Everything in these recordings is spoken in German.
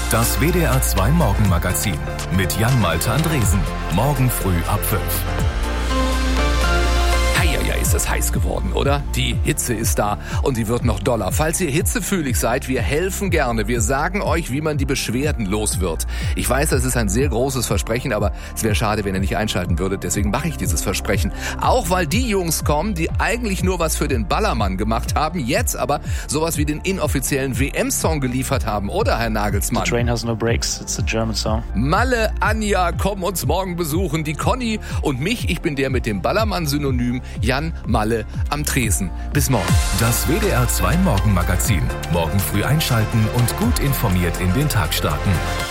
Das WDR 2 Morgenmagazin mit Jan-Malte Andresen. Morgen früh ab 5. Ist es heiß geworden, oder? Die Hitze ist da und die wird noch doller. Falls ihr hitzefühlig seid, wir helfen gerne. Wir sagen euch, wie man die Beschwerden los wird. Ich weiß, das ist ein sehr großes Versprechen, aber es wäre schade, wenn ihr nicht einschalten würdet. Deswegen mache ich dieses Versprechen. Auch weil die Jungs kommen, die eigentlich nur was für den Ballermann gemacht haben, jetzt aber sowas wie den inoffiziellen WM-Song geliefert haben, oder, Herr Nagelsmann? The Train Has No Brakes, it's a German song. Malle, Anja kommen uns morgen besuchen, die Conny und mich. Ich bin der mit dem Ballermann-Synonym, Jan Malle am Tresen. Bis morgen. Das WDR 2 Morgenmagazin. Morgen früh einschalten und gut informiert in den Tag starten.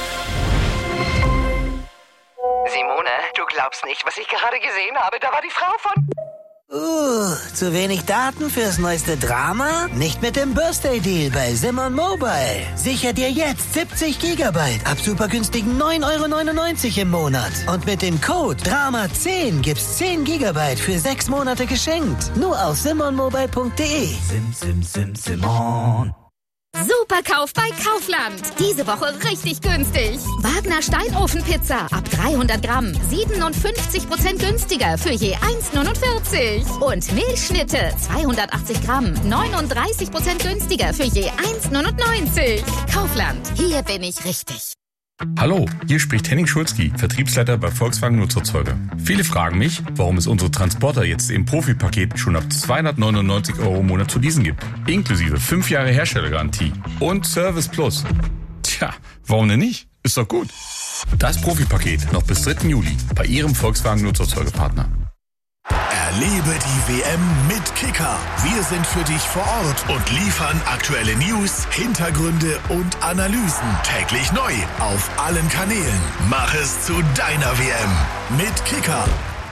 Simone, du glaubst nicht, was ich gerade gesehen habe. Da war die Frau von... zu wenig Daten fürs neueste Drama? Nicht mit dem Birthday Deal bei Simon Mobile. Sicher dir jetzt 70 Gigabyte ab super günstigen 9,99 € im Monat. Und mit dem Code DRAMA10 gibt's 10 Gigabyte für 6 Monate geschenkt. Nur auf simonmobile.de. Simon. Superkauf bei Kaufland. Diese Woche richtig günstig. Wagner Steinofenpizza ab 300 Gramm. 57% günstiger für je 1,49. Und Milchschnitte 280 Gramm. 39% günstiger für je 1,99. Kaufland. Hier bin ich richtig. Hallo, hier spricht Henning Schulzki, Vertriebsleiter bei Volkswagen Nutzerzeuger. Viele fragen mich, warum es unsere Transporter jetzt im Profipaket schon ab 299 € im Monat zu leasen gibt. Inklusive 5 Jahre Herstellergarantie und Service Plus. Tja, warum denn nicht? Ist doch gut. Das Profipaket noch bis 3. Juli bei Ihrem Volkswagen Nutzerzeugerpartner. Erlebe die WM mit Kicker. Wir sind für dich vor Ort und liefern aktuelle News, Hintergründe und Analysen. Täglich neu auf allen Kanälen. Mach es zu deiner WM mit Kicker.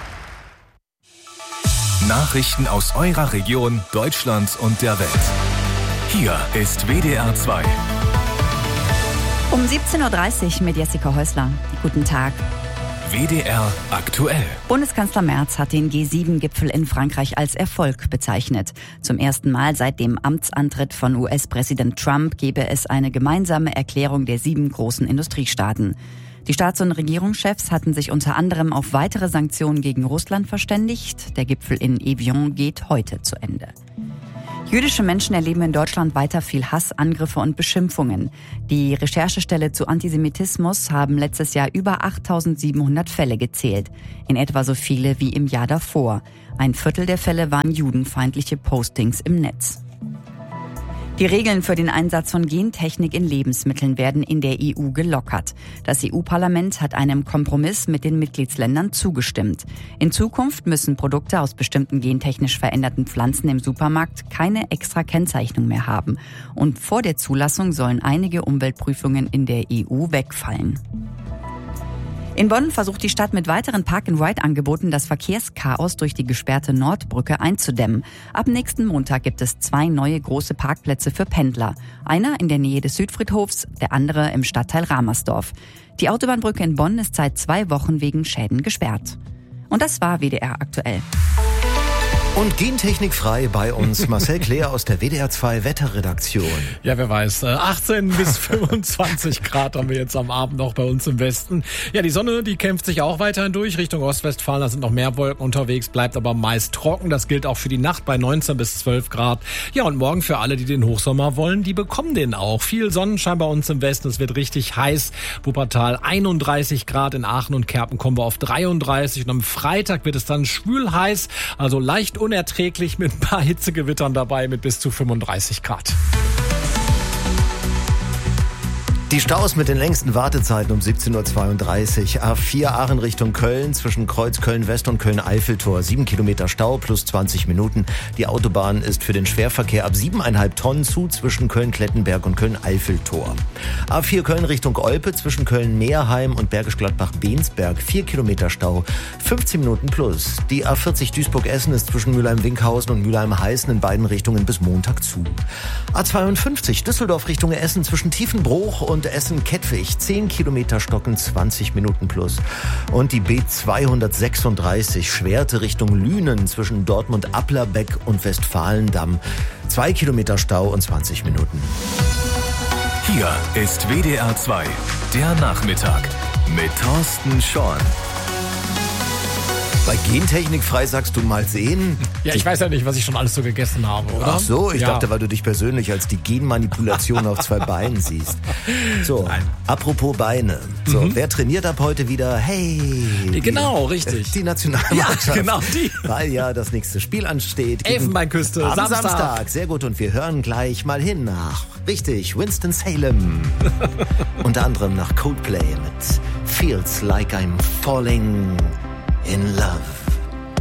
Nachrichten aus eurer Region, Deutschland und der Welt. Hier ist WDR 2. Um 17.30 Uhr mit Jessica Häusler. Guten Tag. WDR aktuell. Bundeskanzler Merz hat den G7-Gipfel in Frankreich als Erfolg bezeichnet. Zum ersten Mal seit dem Amtsantritt von US-Präsident Trump gebe es eine gemeinsame Erklärung der 7 großen Industriestaaten. Die Staats- und Regierungschefs hatten sich unter anderem auf weitere Sanktionen gegen Russland verständigt. Der Gipfel in Evian geht heute zu Ende. Jüdische Menschen erleben in Deutschland weiter viel Hass, Angriffe und Beschimpfungen. Die Recherchestelle zu Antisemitismus haben letztes Jahr über 8.700 Fälle gezählt. In etwa so viele wie im Jahr davor. 1/4 der Fälle waren judenfeindliche Postings im Netz. Die Regeln für den Einsatz von Gentechnik in Lebensmitteln werden in der EU gelockert. Das EU-Parlament hat einem Kompromiss mit den Mitgliedsländern zugestimmt. In Zukunft müssen Produkte aus bestimmten gentechnisch veränderten Pflanzen im Supermarkt keine extra Kennzeichnung mehr haben. Und vor der Zulassung sollen einige Umweltprüfungen in der EU wegfallen. In Bonn versucht die Stadt mit weiteren Park-and-Ride-Angeboten das Verkehrschaos durch die gesperrte Nordbrücke einzudämmen. Ab nächsten Montag gibt es 2 neue große Parkplätze für Pendler. Einer in der Nähe des Südfriedhofs, der andere im Stadtteil Ramersdorf. Die Autobahnbrücke in Bonn ist seit 2 Wochen wegen Schäden gesperrt. Und das war WDR aktuell. Und gentechnikfrei bei uns Marcel Claire aus der WDR 2 Wetterredaktion. Ja, wer weiß, 18 bis 25 Grad haben wir jetzt am Abend noch bei uns im Westen. Ja, die Sonne, die kämpft sich auch weiterhin durch Richtung Ostwestfalen. Da sind noch mehr Wolken unterwegs, bleibt aber meist trocken. Das gilt auch für die Nacht bei 19 bis 12 Grad. Ja, und morgen für alle, die den Hochsommer wollen, die bekommen den auch. Viel Sonnenschein bei uns im Westen, es wird richtig heiß. Wuppertal 31 Grad, in Aachen und Kerpen kommen wir auf 33. Und am Freitag wird es dann schwül heiß, also leicht unerträglich mit ein paar Hitzegewittern dabei mit bis zu 35 Grad. Die Staus mit den längsten Wartezeiten um 17.32 Uhr. A4 Aachen Richtung Köln zwischen Kreuz Köln-West und Köln-Eiffeltor. 7 Kilometer Stau plus 20 Minuten. Die Autobahn ist für den Schwerverkehr ab 7,5 Tonnen zu zwischen Köln-Klettenberg und Köln-Eiffeltor. A4 Köln Richtung Olpe zwischen Köln-Meerheim und Bergisch Gladbach-Bensberg. 4 Kilometer Stau, 15 Minuten plus. Die A40 Duisburg-Essen ist zwischen Mülheim-Winkhausen und Mülheim-Heißen in beiden Richtungen bis Montag zu. A52 Düsseldorf Richtung Essen zwischen Tiefenbruch und Essen-Kettwig, 10 Kilometer Stocken, 20 Minuten plus. Und die B236 Schwerte Richtung Lünen zwischen Dortmund-Applerbeck und Westfalendamm, 2 Kilometer Stau und 20 Minuten. Hier ist WDR 2, der Nachmittag mit Thorsten Schorn. Bei Gentechnik frei sagst du mal sehen? Ja, ich weiß ja nicht, was ich schon alles so gegessen habe, oder? Ach so, ich dachte, weil du dich persönlich als die Genmanipulation auf 2 Beinen siehst. So, apropos Beine. So, wer trainiert ab heute wieder? Hey! Genau, richtig. Die Nationalmannschaft. Ja, genau die. Weil ja das nächste Spiel ansteht. Elfenbeinküste, am Samstag. Sehr gut, und wir hören gleich mal hin nach, richtig, Winston-Salem. Unter anderem nach Coldplay mit Feels Like I'm Falling in Love.